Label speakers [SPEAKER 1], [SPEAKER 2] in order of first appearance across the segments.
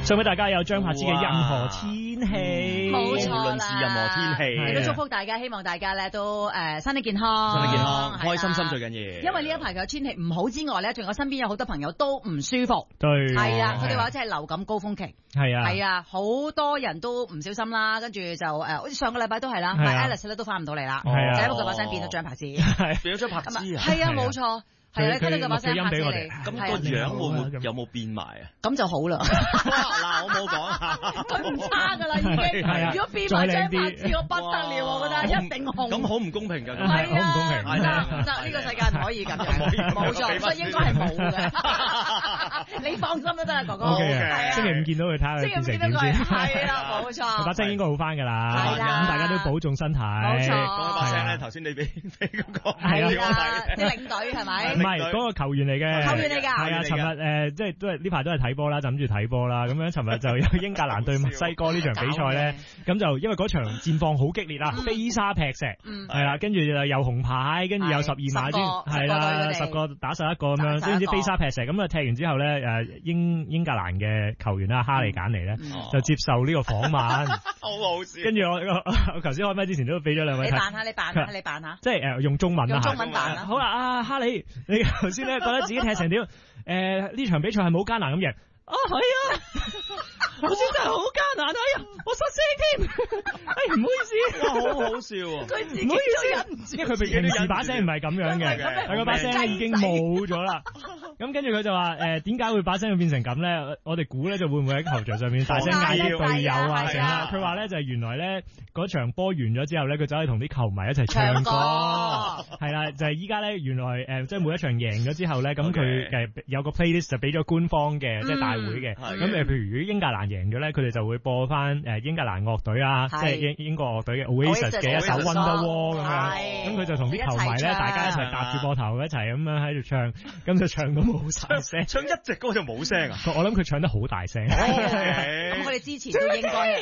[SPEAKER 1] 送俾大家有張柏芝嘅任何天氣，
[SPEAKER 2] 冇錯啦，
[SPEAKER 3] 無論是任何天氣，
[SPEAKER 2] 亦都祝福大家，希望大家咧都身體健康，
[SPEAKER 3] 身體健康，開心心最緊要。
[SPEAKER 2] 因為呢一排嘅天氣唔好之外咧，仲有身邊有好多朋友都唔舒服，
[SPEAKER 1] 對，
[SPEAKER 2] 係啊，佢哋話即係流感高峰期，係啊，好多人都唔小心啦，跟住就好似上個禮拜都係啦，但係 Alice 咧都翻唔到嚟啦，就因為佢把聲變咗張柏芝，
[SPEAKER 3] 變咗張柏芝啊，
[SPEAKER 2] 係啊，冇錯。係啊，聽到佢把聲拍起嚟，
[SPEAKER 3] 咁個樣會唔會有冇變埋啊？
[SPEAKER 2] 咁就好啦。
[SPEAKER 3] 嗱，我冇講，
[SPEAKER 2] 佢唔差噶啦，已經。如果變埋張柏芝，我不得了，我覺得一定紅。
[SPEAKER 3] 咁好唔公平㗎，
[SPEAKER 2] 係啊，
[SPEAKER 1] 好唔公平。
[SPEAKER 2] 唔得，呢個世界唔可以咁樣，冇錯，所以應該係冇嘅。你放心都得啊，哥哥。
[SPEAKER 1] 星期五見到佢睇下佢變成點先。
[SPEAKER 2] 係啦，冇錯。
[SPEAKER 1] 把聲應該好翻㗎啦。
[SPEAKER 2] 係啦。
[SPEAKER 1] 咁大家都保重身體。冇
[SPEAKER 3] 錯。講把聲咧，頭先你俾嗰個
[SPEAKER 2] 係啊，啲領隊係咪？
[SPEAKER 1] 唔係嗰個球員嚟嘅，
[SPEAKER 2] 球員嚟㗎，
[SPEAKER 1] 係啊！尋日即係都係呢排都係睇波啦，就諗住睇波啦。咁樣尋日就有英格蘭對墨西哥呢場比賽咧，咁就因為嗰場戰況好激烈啊，飛沙劈石，係啦，跟住又有紅牌，跟住有12碼先，係啦，10個打11個咁樣，總之飛沙劈石。咁啊踢完之後咧，英格蘭嘅球員啦，哈利簡尼咧就接受呢個訪問，
[SPEAKER 3] 好好笑。跟
[SPEAKER 1] 住我頭先開麥之前都俾咗兩位，
[SPEAKER 2] 你扮下，
[SPEAKER 1] 即係用中文啦，
[SPEAKER 2] 用中文扮啦。
[SPEAKER 1] 好啦，阿哈利，你頭先咧覺得自己踢成點？呢場比賽係冇艱難咁贏。啊，係啊，頭先真係好艱難啊！哎呀，我失聲添，哎，唔好意思，
[SPEAKER 3] 好好笑啊！
[SPEAKER 2] 佢自己都忍唔住，
[SPEAKER 1] 因為佢平時把聲唔係咁樣嘅，佢個把聲咧已經冇咗啦。咁跟住佢就話點解會把聲會變成咁咧？我哋估咧就會唔會喺球場上面大聲嗌啲隊友啊成啦？佢話咧就係原來咧嗰場波完咗之後咧，佢走去同啲球迷一齊唱歌，係啦，就係依家咧原來即係每一場贏咗之後咧，咁佢有個 playlist 就俾咗官方嘅即係大會嘅，咁譬如如果英格蘭贏咗咧，佢哋就會播翻英格蘭樂隊啊，即係英國樂隊嘅 Oasis 嘅一首 Wonderwall 咁樣，咁佢就同啲球迷咧，大家一齊搭住膊頭一齊咁樣喺度唱，咁就唱到冇晒聲，
[SPEAKER 3] 唱一隻歌就冇聲啊！
[SPEAKER 1] 我諗佢唱得好大聲，
[SPEAKER 2] 咁我哋之前都應該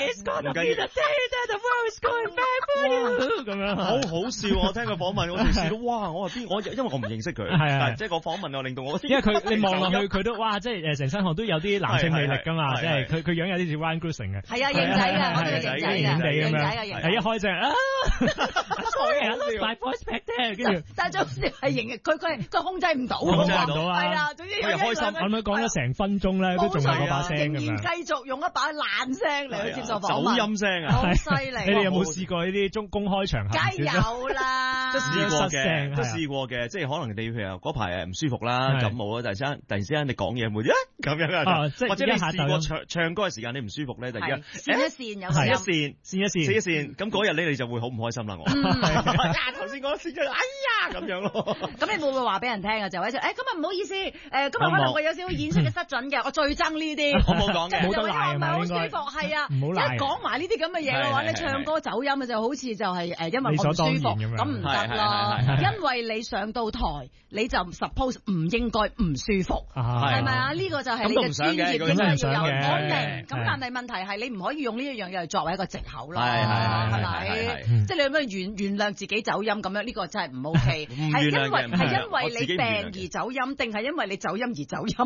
[SPEAKER 1] 咁樣，
[SPEAKER 3] 好好笑！我聽佢訪問，我哋笑到哇！我話因為我唔認識佢，係即係個訪問我令到我，
[SPEAKER 1] 因為你望落去佢都哇，即係成身汗都有啲男性魅力㗎嘛，即係佢樣有啲似 Ryan Gosling 嘅，
[SPEAKER 2] 係啊，型仔㗎，我哋型仔㗎，型仔㗎，
[SPEAKER 1] 係一開聲啊 ，My voice back there，跟住，
[SPEAKER 2] 但係最係型嘅，佢控制唔到，
[SPEAKER 1] 控制唔到啊，
[SPEAKER 2] 係啊，總之
[SPEAKER 3] 佢又開心，
[SPEAKER 1] 咁樣講咗成分鐘咧，都仲係嗰把聲咁樣，
[SPEAKER 2] 仍然繼續用一把爛聲嚟去接受訪問，
[SPEAKER 3] 走音聲啊，
[SPEAKER 2] 好犀利！
[SPEAKER 1] 你哋有冇試過呢啲公開場合？
[SPEAKER 2] 梗係有啦，
[SPEAKER 3] 都試過嘅，即係可能你譬如嗰排唔舒服啦，感冒啦，突然之間你講嘢會咁樣啊，或者你試過唱歌嘅時間你唔舒服咧，突然間
[SPEAKER 2] 線一
[SPEAKER 1] 線，
[SPEAKER 3] 咁嗰日咧你就會好唔開心啦，我頭先嗰線就哎呀咁樣咯。
[SPEAKER 2] 咁你會唔會話俾人聽啊？就話今日唔好意思，今日可能我有少少演出嘅失準嘅，我最憎呢啲。
[SPEAKER 3] 我冇講嘅，
[SPEAKER 1] 冇得賴啊嘛，
[SPEAKER 2] 應該。唔係好舒服，係啊，
[SPEAKER 1] 唔好賴。
[SPEAKER 2] 一講埋呢啲咁嘅嘢嘅話，你唱歌走音嘅就好似就係因為我唔舒服，咁唔得咯。因為你上到台，你就 suppose 唔應該唔舒服，係咪啊？呢個就係你嘅專業應該要有。我明，咁但係問題係你唔可以用呢一樣嘢嚟作為一個藉口咯，係咪？即係你咁樣原諒自己走音咁樣，呢個真係唔 OK。係因為你病而走音，定係因為你走音而走音？